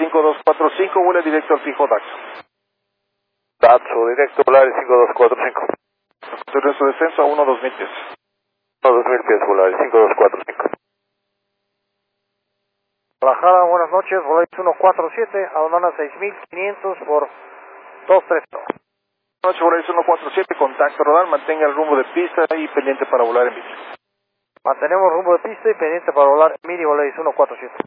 5245, vuela directo al fijo Daxo. Daxo, directo, Volaris 5245. Nuestro descenso a 1-2000 pies. 2000 pies, Volaris 5245. Bajada, buenas noches, Volaris 147, abandona 6500 por 232. Buenas noches, Volaris 147, contacto rodar, mantenga el rumbo de pista y pendiente para volar en mil. Mantenemos rumbo de pista y pendiente para volar en mil y Volaris 147.